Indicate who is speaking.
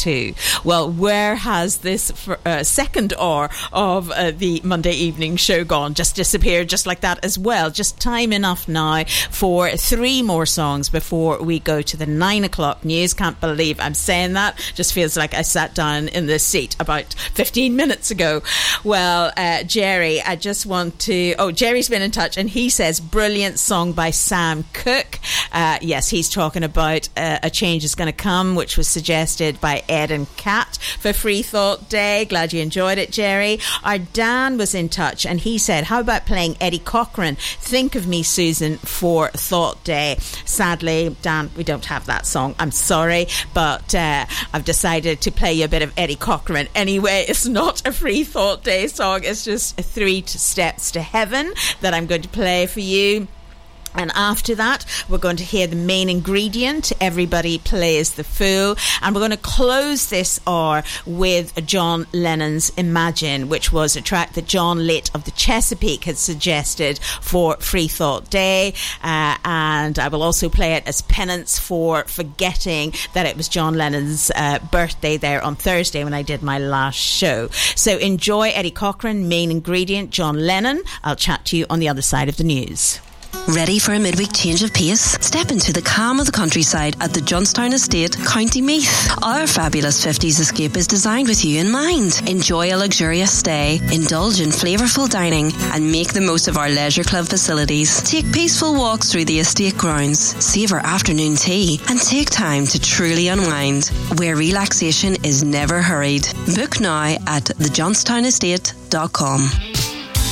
Speaker 1: too. Well, where has this second hour of the Monday evening show gone? Just disappeared just like that as well. Just time enough now for 3 more songs before we go to the 9 o'clock news. Can't believe I'm saying that. Just feels like I sat down in this seat about 15 minutes ago. Well, Jerry, I just want to... Oh, Jerry's been in touch and he says, brilliant song by Sam Cooke. Yes, he's talking about A Change Is Going to Come, which was suggested by Ed and Kat for Free Thought Day. Glad you enjoyed it, Jerry. Our Dan was in touch and he said, how about playing Eddie Cochran, Think of Me, Susan, for Thought Day? Sadly, Dan, we don't have that song. I'm sorry, but I've decided to play you a bit of Eddie Cochran anyway. It's not a Free Thought Day song. It's just 3 Steps to Heaven that I'm going to play for you. And after that, we're going to hear the main ingredient, Everybody Plays the Fool. And we're going to close this hour with John Lennon's Imagine, which was a track that John Litt of the Chesapeake had suggested for Free Thought Day. And I will also play it as penance for forgetting that it was John Lennon's birthday there on Thursday when I did my last show. So enjoy Eddie Cochran, main ingredient, John Lennon. I'll chat to you on the other side of the news.
Speaker 2: Ready for a midweek change of pace? Step into the calm of the countryside at the Johnstown Estate, County Meath. Our fabulous 50s escape is designed with you in mind. Enjoy a luxurious stay, indulge in flavourful dining, and make the most of our leisure club facilities. Take peaceful walks through the estate grounds, savour afternoon tea, and take time to truly unwind, where relaxation is never hurried. Book now at thejohnston.estate.com.